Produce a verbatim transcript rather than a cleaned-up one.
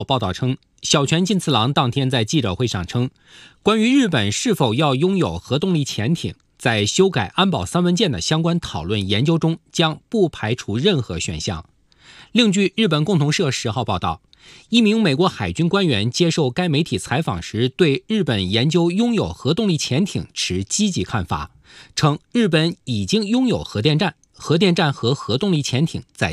报道称，小泉进次郎当天在记者会上称，关于日本是否要拥有核动力潜艇，在修改安保三文件的相关讨论研究中将不排除任何选项。另据日本共同社十号报道，一名美国海军官员接受该媒体采访时，对日本研究拥有核动力潜艇持积极看法，称日本已经拥有核电站，核电站和核动力潜艇在